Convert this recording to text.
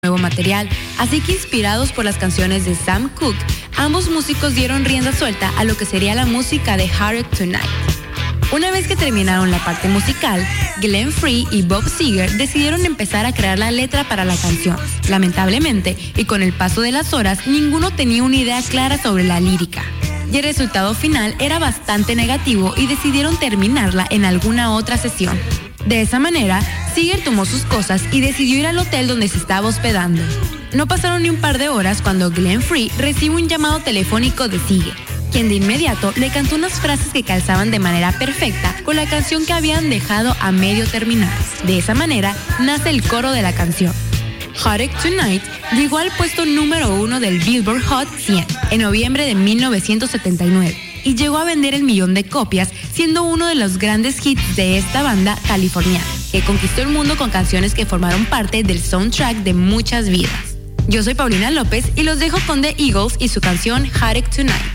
nuevo material, así que inspirados por las canciones de Sam Cooke, ambos músicos dieron rienda suelta a lo que sería la música de Harder Tonight. Una vez que terminaron la parte musical, Glenn Frey y Bob Seger decidieron empezar a crear la letra para la canción. Lamentablemente, y con el paso de las horas, ninguno tenía una idea clara sobre la lírica. Y el resultado final era bastante negativo y decidieron terminarla en alguna otra sesión. De esa manera, Seger tomó sus cosas y decidió ir al hotel donde se estaba hospedando. No pasaron ni un par de horas cuando Glenn Frey recibe un llamado telefónico de Seger, quien de inmediato le cantó unas frases que calzaban de manera perfecta con la canción que habían dejado a medio terminar. De esa manera, nace el coro de la canción. Harder Tonight llegó al puesto número 1 del Billboard Hot 100 en noviembre de 1979 y llegó a vender el 1.000.000 de copias, siendo uno de los grandes hits de esta banda californiana, que conquistó el mundo con canciones que formaron parte del soundtrack de muchas vidas. Yo soy Paulina López y los dejo con The Eagles y su canción Harder Tonight.